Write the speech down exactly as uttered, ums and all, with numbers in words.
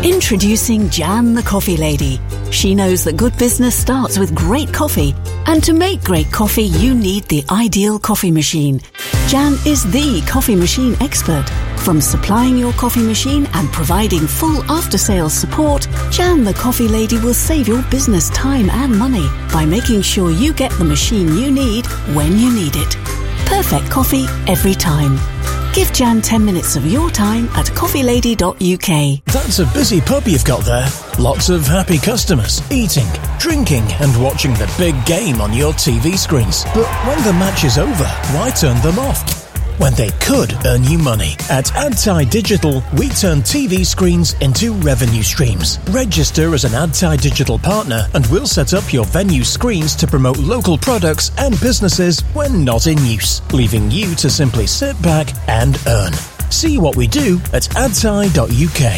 Introducing Jan the Coffee Lady. She knows that good business starts with great coffee. And to make great coffee, you need the ideal coffee machine. Jan is the coffee machine expert. From supplying your coffee machine and providing full after-sales support, Jan the Coffee Lady will save your business time and money by making sure you get the machine you need when you need it. Perfect coffee every time. Give Jan ten minutes of your time at coffee lady dot U K. That's a busy pub you've got there. Lots of happy customers, eating, drinking and watching the big game on your T V screens. But when the match is over, why turn them off? When they could earn you money. At AdTi Digital, we turn T V screens into revenue streams. Register as an AdTi Digital partner and we'll set up your venue screens to promote local products and businesses when not in use, leaving you to simply sit back and earn. See what we do at adti dot U K.